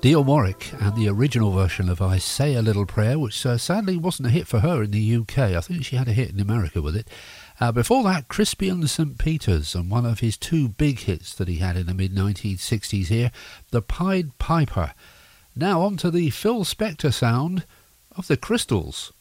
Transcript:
Dionne Warwick and the original version of I Say a Little Prayer, which sadly wasn't a hit for her in the UK. I think she had a hit in America with it. Before that, Crispian St. Peters, and one of his two big hits that he had in the mid-1960s here, The Pied Piper. Now on to the Phil Spector sound of the Crystals.